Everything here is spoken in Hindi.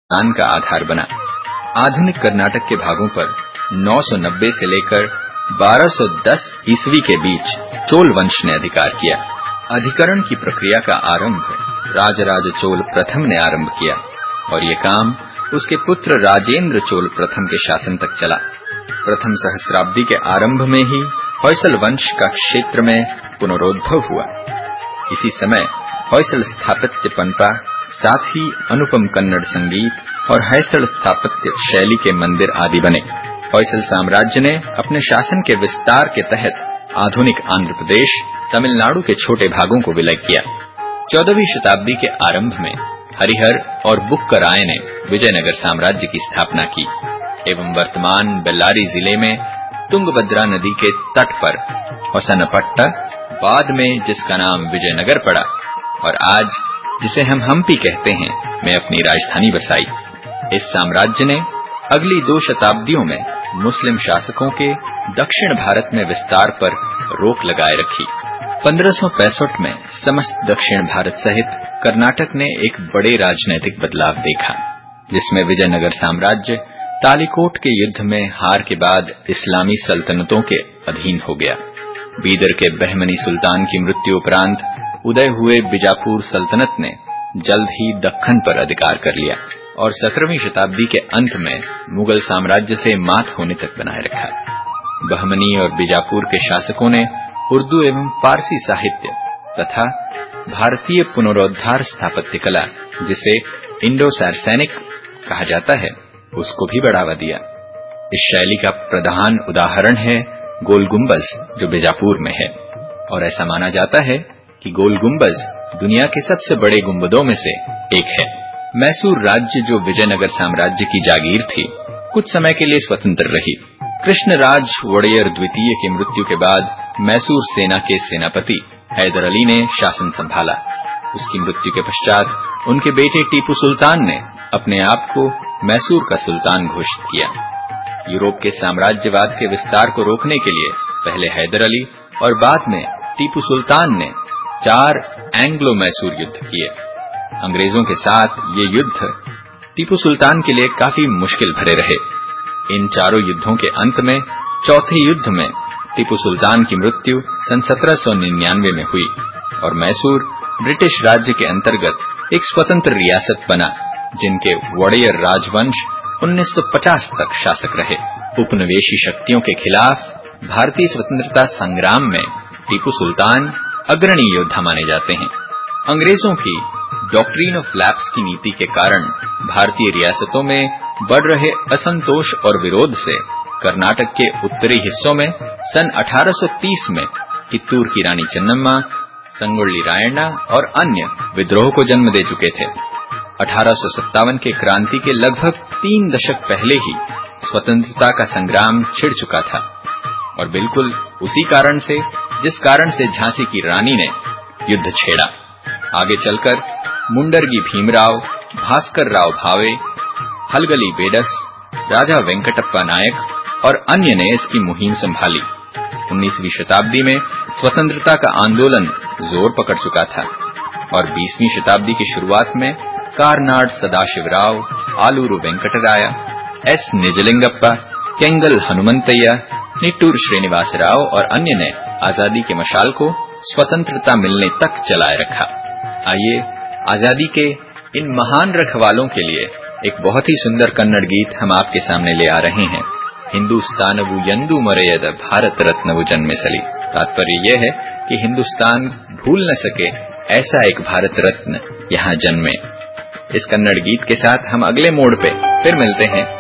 ज्ञान का आधार बना। आधुनिक कर्नाटक के भागों पर 990 से लेकर 1210 ईस्वी के बीच चोल वंश ने अधिकार किया। अधिकरण की प्रक्रिया का आरंभ राजराज चोल प्रथम ने आरंभ किया और ये काम उसके पुत्र राजेंद्र चोल प्रथम के शासन तक चला। प्रथम सहस्राब्दी के आरंभ में ही होयसल वंश का क्षेत्र में पुनरोद्भव हुआ। इसी समय होयसल स्थापत्य पनपा, साथ ही अनुपम कन्नड़ संगीत और होयसल स्थापत्य शैली के मंदिर आदि बने। होयसल साम्राज्य ने अपने शासन के विस्तार के तहत आधुनिक आंध्र प्रदेश, तमिलनाडु के छोटे भागों को विलय किया। 14वीं शताब्दी के आरंभ में हरिहर और बुक्कराय ने विजयनगर साम्राज्य की स्थापना की एवं वर्तमान बेल्लारी जिले में तुंगभद्रा नदी के तट पर होसनपट्टा, बाद में जिसका नाम विजयनगर पड़ा और आज जिसे हम हम्पी कहते हैं, में अपनी राजधानी बसाई। इस साम्राज्य ने अगली 2 शताब्दियों में मुस्लिम शासकों के दक्षिण भारत में विस्तार पर रोक लगाए रखी। 1565 में समस्त दक्षिण भारत सहित कर्नाटक ने एक बड़े राजनीतिक बदलाव देखा, जिसमें विजयनगर साम्राज्य तालीकोट के युद्ध में हार के बाद इस्लामी सल्तनतों के अधीन हो गया। बीदर के बहमनी सुल्तान की मृत्यु उपरांत उदय हुए बीजापुर सल्तनत ने जल्द ही दक्खन पर अधिकार कर लिया और 17वीं शताब्दी के अंत में मुगल साम्राज्य से मात होने तक बनाए रखा। बहमनी और बीजापुर के शासकों ने उर्दू एवं फारसी साहित्य तथा भारतीय पुनरोद्धार स्थापत्य कला, जिसे इंडो सार्सैनिक कहा जाता है, उसको भी बढ़ावा दिया। इस शैली का प्रधान उदाहरण है गोल गुंबज, जो बीजापुर में है, और ऐसा माना जाता है कि गोल गुंबज दुनिया के सबसे बड़े गुंबदों में से एक है। मैसूर राज्य, जो विजयनगर साम्राज्य की जागीर थी, कुछ समय के लिए स्वतंत्र रही। कृष्णराज वोडेयर द्वितीय की मृत्यु के बाद मैसूर सेना के सेनापति हैदर अली ने शासन संभाला। उसकी मृत्यु के पश्चात उनके बेटे टीपू सुल्तान ने अपने आप को मैसूर का सुल्तान घोषित किया। यूरोप के साम्राज्यवाद के विस्तार को रोकने के लिए पहले हैदर अली और बाद में टीपू सुल्तान ने 4 एंग्लो मैसूर युद्ध किए। अंग्रेजों के साथ ये युद्ध टीपू सुल्तान के लिए काफी मुश्किल भरे रहे। इन चारों युद्धों के अंत में चौथे युद्ध में टीपू सुल्तान की मृत्यु सन 1799 में हुई और मैसूर ब्रिटिश राज्य के अंतर्गत एक स्वतंत्र रियासत बना, जिनके वोडेयर राजवंश 1950 तक शासक रहे। उपनिवेशी शक्तियों के खिलाफ भारतीय स्वतंत्रता संग्राम में टीपू सुल्तान अग्रणी योद्धा माने जाते हैं। अंग्रेजों की डॉक्ट्रिन ऑफ लैप्स की नीति के कारण भारतीय रियासतों में बढ़ रहे असंतोष और विरोध से कर्नाटक के उत्तरी हिस्सों में सन 1830 में कित्तूर की रानी चन्नम्मा, संगोल्ली रायण्णा और अन्य विद्रोह को जन्म दे चुके थे। 1857 के क्रांति के लगभग 3 दशक पहले ही स्वतंत्रता का संग्राम छिड़ चुका था और बिल्कुल उसी कारण से जिस कारण से झांसी की रानी ने युद्ध छेड़ा। आगे चलकर मुंडरगी भीमराव, भास्कर राव भावे, हलगली बेडस, राजा वेंकटप्पा नायक और अन्य ने इसकी मुहिम संभाली। 19वीं शताब्दी में स्वतंत्रता का आंदोलन जोर पकड़ चुका था और 20वीं शताब्दी की शुरुआत में कार्नाड सदाशिवराव, आलूरू वेंकटराया, एस निजलिंगप्पा, केंगल हनुमंतಯ್ಯ, निट्टूर श्रीनिवास राव और अन्य ने आजादी के मशाल को स्वतंत्रता मिलने तक चलाए रखा। आइए आजादी के इन महान रखवालों के लिए एक बहुत ही सुंदर कन्नड़ गीत हम आपके सामने ले आ रहे हैं। हिंदुस्तानवु यंदु मरेयद भारत रत्नवु जन्मेसली। तात्पर्य यह है कि हिंदुस्तान भूल न सके ऐसा एक भारत रत्न यहाँ जन्मे। इस कन्नड़ गीत के साथ हम अगले मोड़ पे फिर मिलते हैं।